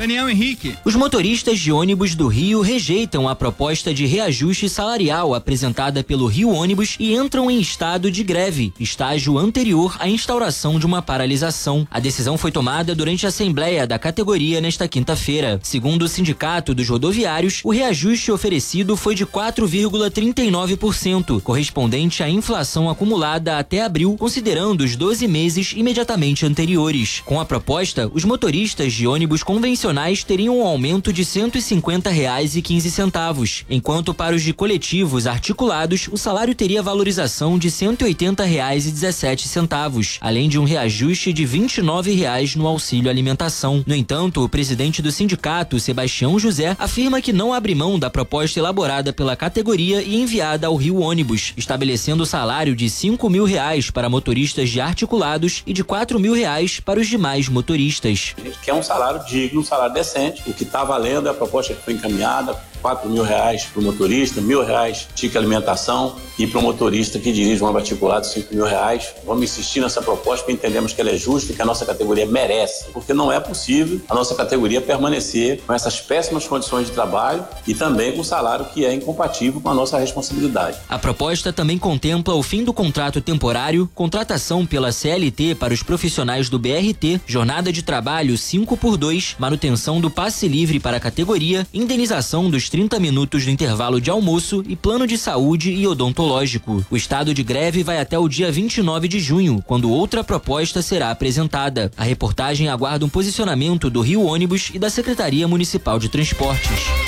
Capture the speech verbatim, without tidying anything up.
Daniel Henrique. Os motoristas de ônibus do Rio rejeitam a proposta de reajuste salarial apresentada pelo Rio Ônibus e entram em estado de greve, estágio anterior à instauração de uma paralisação. A decisão foi tomada durante a assembleia da categoria nesta quinta-feira. Segundo o Sindicato dos Rodoviários, o reajuste oferecido foi de quatro vírgula trinta e nove por cento, correspondente à inflação acumulada até abril, considerando os doze meses imediatamente anteriores. Com a proposta, os motoristas de ônibus convencionais teriam um aumento de cento e cinquenta reais e quinze centavos, enquanto para os de coletivos articulados, o salário teria valorização de cento e oitenta reais e dezessete centavos, além de um reajuste de vinte e nove reais no auxílio alimentação. No entanto, o presidente do sindicato, Sebastião José, afirma que não abre mão da proposta elaborada pela categoria e enviada ao Rio Ônibus, estabelecendo o salário de cinco mil reais para motoristas de articulados e de quatro mil reais para os demais motoristas. A gente quer um salário digno, um salário decente. O que está valendo é a proposta que foi encaminhada, quatro mil reais para o motorista, mil reais de alimentação e para o motorista que dirige um articulado, cinco mil reais. Vamos insistir nessa proposta porque entendemos que ela é justa e que a nossa categoria merece, porque não é possível a nossa categoria permanecer com essas péssimas condições de trabalho e também com um salário que é incompatível com a nossa responsabilidade. A proposta também contempla o fim do contrato temporário, contratação pela C L T para os profissionais do B R T, jornada de trabalho cinco por dois, manutenção do passe livre para a categoria, indenização dos trinta minutos do intervalo de almoço e plano de saúde e odontológico. O estado de greve vai até o dia vinte e nove de junho, quando outra proposta será apresentada. A reportagem aguarda um posicionamento do Rio Ônibus e da Secretaria Municipal de Transportes.